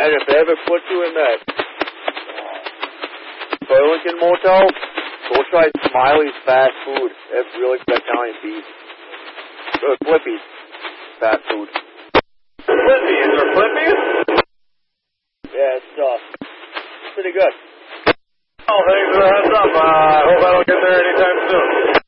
And if they ever put you in that Burlington Motel, go try Smiley's fast food. That's really good Italian beef. Flippy's fast food. Flippy's or Flippy's? Yeah, it's pretty good. Oh, thanks for the heads up. I hope I don't get there anytime soon.